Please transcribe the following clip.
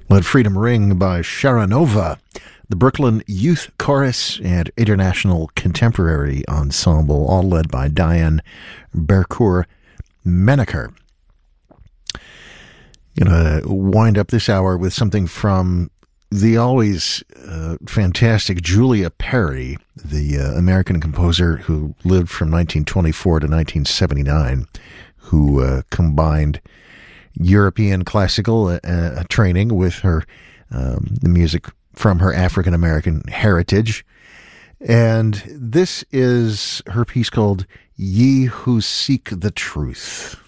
Let Freedom Ring by Sharanova, the Brooklyn Youth Chorus and International Contemporary Ensemble, all led by Diane Bercourt-Menaker. Going to wind up this hour with something from the always fantastic Julia Perry, the American composer who lived from 1924 to 1979, who combined European classical training with her the music from her African-American heritage. And this is her piece called Ye Who Seek the Truth.